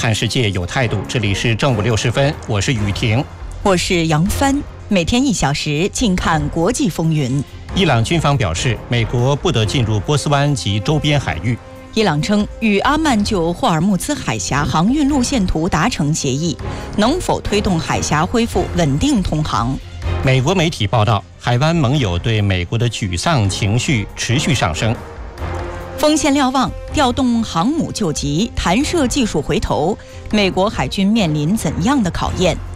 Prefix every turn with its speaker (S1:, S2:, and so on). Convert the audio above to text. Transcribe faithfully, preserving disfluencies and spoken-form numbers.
S1: 看世界有态度。这里是正午六时分，我是雨婷，
S2: 我是杨帆。每天一小时，静看国际风云。
S1: 伊朗军方表示，美国不得进入波斯湾及周边海域。
S2: 伊朗称与阿曼就霍尔木兹海峡航运路线图达成协议，能否推动海峡恢复稳定通航？
S1: 美国媒体报道，海湾盟友对美国的沮丧情绪持续上升。
S2: 锋线瞭望，调动航母救急，弹射技术回头，美国海军面临怎样的考验？